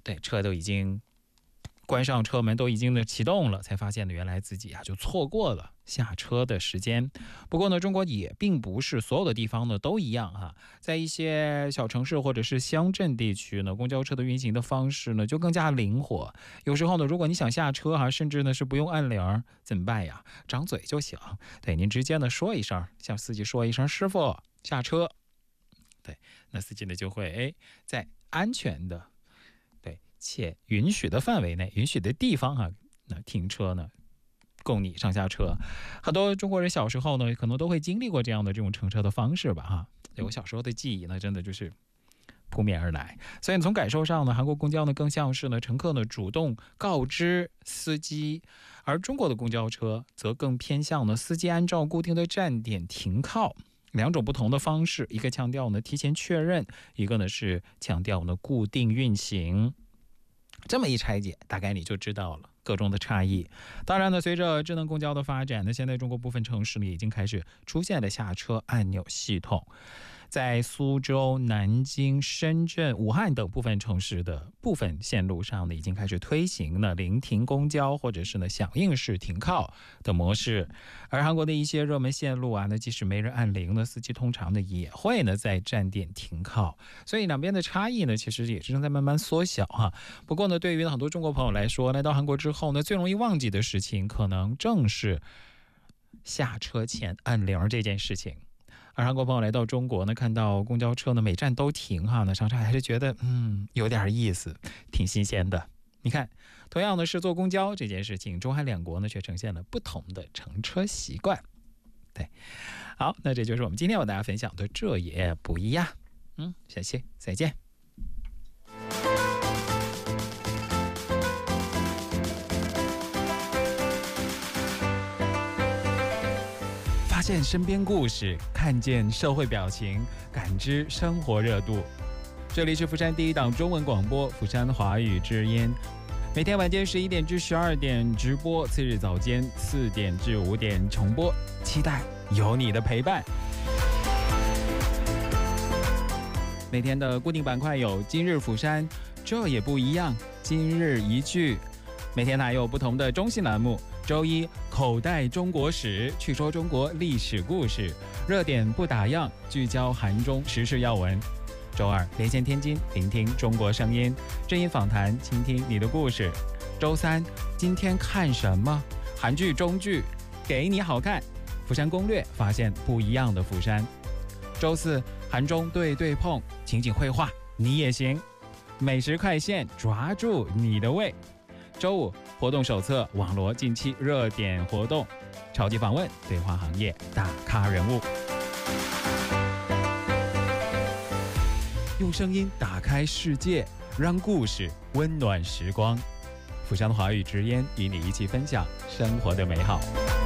对，车都已经关上，车门都已经启动了，才发现呢，原来自己就错过了下车的时间。不过呢，中国也并不是所有的地方呢都一样在一些小城市或者是乡镇地区呢，公交车的运行的方式呢就更加灵活。有时候呢，如果你想下车甚至呢是不用按铃，怎么办呀？张嘴就行。对，您直接呢说一声，向司机说一声师傅下车。对，那司机呢就会在安全的且允许的范围内、允许的地方那停车呢，供你上下车。很多中国人小时候呢，可能都会经历过这样的这种乘车的方式吧对，我小时候的记忆呢，真的就是扑面而来。所以从感受上呢，韩国公交呢更像是呢乘客呢主动告知司机，而中国的公交车则更偏向呢司机按照固定的站点停靠。两种不同的方式，一个强调呢提前确认，一个呢是强调呢固定运行。这么一拆解，大概你就知道了各中的差异。当然呢，随着智能公交的发展呢，现在中国部分城市呢已经开始出现了下车按钮系统。在苏州、南京、深圳、武汉等部分城市的部分线路上呢，已经开始推行呢临停公交或者是呢响应式停靠的模式。而韩国的一些热门线路那即使没人按铃呢，司机通常呢也会呢在站点停靠。所以两边的差异呢，其实也是正在慢慢缩小不过呢，对于很多中国朋友来说，来到韩国之后呢，最容易忘记的事情，可能正是下车前按铃这件事情。而韩国朋友来到中国呢，看到公交车呢每站都停呢，常常还是觉得有点意思，挺新鲜的。你看，同样的是坐公交这件事情，中韩两国呢却呈现了不同的乘车习惯。对，好，那这就是我们今天为大家分享的这也不一样。下期再见。发现身边故事，看见社会表情，感知生活热度。这里是釜山第一档中文广播釜山华语之音，每天晚间11点至12点直播，次日早间4点至5点重播，期待有你的陪伴。每天的固定板块有今日釜山，这也不一样，今日一句。每天还有不同的中心栏目，周一口袋中国史，去说中国历史故事，热点不打烊，聚焦韩中时事要闻。周二连线天津，聆听中国声音，正音访谈，倾听你的故事。周三今天看什么？韩剧中剧给你好看，釜山攻略，发现不一样的釜山。周四韩中对对碰，情景绘画你也行，美食快线，抓住你的胃。周五活动手册，网罗近期热点活动，超级访问，对话行业大咖人物，用声音打开世界，让故事温暖时光。釜山华语之音与你一起分享生活的美好。